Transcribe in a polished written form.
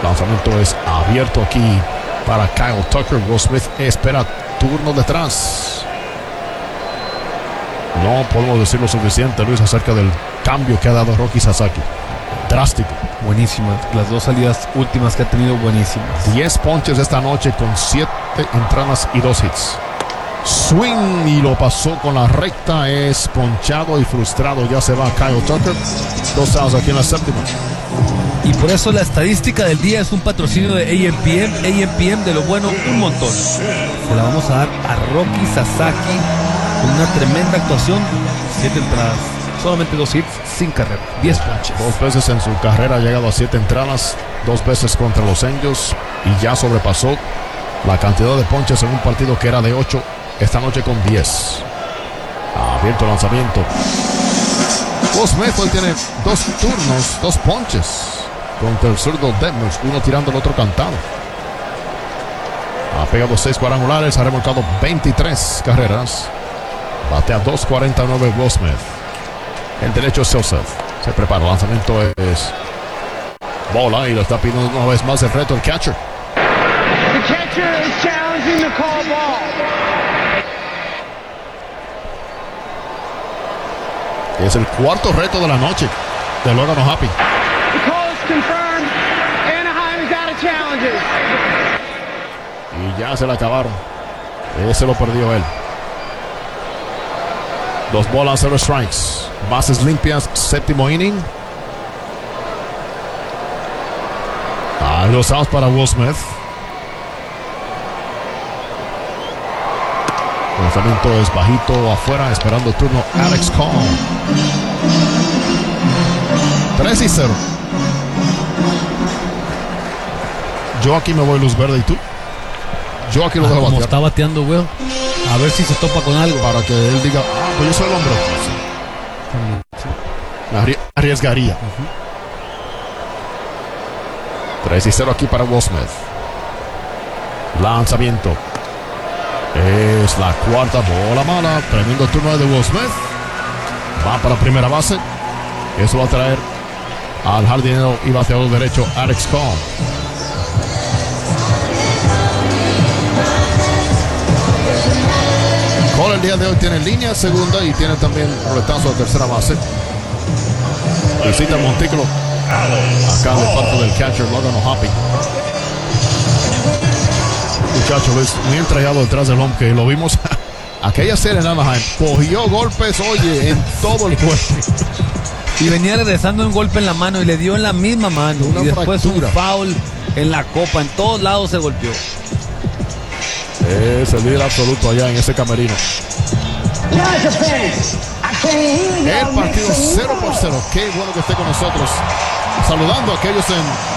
Lanzamiento es abierto aquí para Kyle Tucker. Will Smith espera turno detrás. No podemos decir lo suficiente, Luis, acerca del cambio que ha dado Rocky Sasaki. Drástico. Buenísimas. Las dos salidas últimas que ha tenido, buenísimas. 10 ponches esta noche con 7 entradas y 2 hits. Swing y lo pasó con la recta. Es ponchado y frustrado. Ya se va Kyle Tucker. 2 outs aquí en la séptima. Y por eso la estadística del día es un patrocinio de AMPM. AMPM, de lo bueno, un montón. Se la vamos a dar a Rocky Sasaki con una tremenda actuación. 7 entradas, solamente 2 hits, sin carrera, 10 ponches. 2 veces en su carrera ha llegado a 7 entradas, 2 veces contra los Angels y ya sobrepasó la cantidad de ponches en un partido que era de 8, esta noche con 10. Abierto el lanzamiento. Will Smith hoy tiene 2 turnos, 2 ponches contra el zurdo Detmers, uno tirando el otro cantado. Ha pegado 6 cuadrangulares, ha remolcado 23 carreras. Batea 2.49 Will Smith. El derecho es Joseph. Se prepara, el lanzamiento es bola y lo está pidiendo una vez más el reto el catcher. The catcher is challenging the call ball. Es el 4º reto de la noche de Logan O'Hoppe. The call is confirmed. Anaheim is out of challenges. Y ya se le acabaron. Ese lo perdió él. 2 bolas, 0 strikes. Bases limpias, 7º inning. Los outs para Will Smith. El lanzamiento es bajito afuera, esperando el turno Alex Cohn. 3-0. Yo aquí me voy luz verde, ¿y tú? Yo aquí lo dejo Como batear. está bateando, Will. A ver si se topa con algo. Para que él diga, pues yo soy el hombre. Me arriesgaría. 3-0 aquí para Will Smith. Lanzamiento. Es la 4ª bola mala. Tremendo turno de Will Smith. Va para primera base. Eso va a traer al jardinero y bateador derecho Alex Cohn. Cole el día de hoy tiene línea segunda y tiene también roletazo de tercera base. Visita el montículo acá de parte del catcher Logan O'Hoppe. Muchacho Luis, muy entregado detrás del home que lo vimos aquella serie en Anaheim. Cogió golpes, oye, en todo el cuerpo. Y venía regresando un golpe en la mano y le dio en la misma mano. Una y después fractura. un foul en la copa. En todos lados se golpeó. Es el líder absoluto allá en ese camerino. El partido 0-0. Qué bueno que esté con nosotros. Saludando a aquellos en